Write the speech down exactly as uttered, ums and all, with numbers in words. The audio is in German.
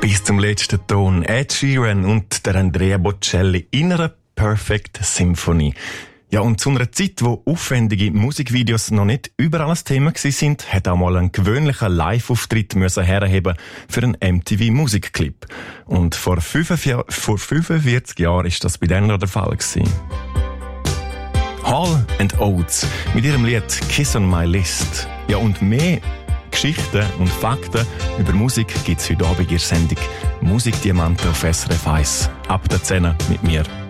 Bis zum letzten Ton Ed Sheeran und der Andrea Bocelli in einer Perfect Symphony. Ja, und zu einer Zeit, wo aufwendige Musikvideos noch nicht überall ein Thema waren, hat auch mal ein gewöhnlicher Live-Auftritt müssen herheben für einen M T V-Musikclip. Und vor fünfundvierzig Jahren ist das bei denen der Fall gewesen. Hall and Oates mit ihrem Lied Kiss on My List. Ja, und mehr Geschichten und Fakten über Musik gibt's heute Abend in der Sendung Musikdiamanten auf S R F eins. Ab der zehn mit mir,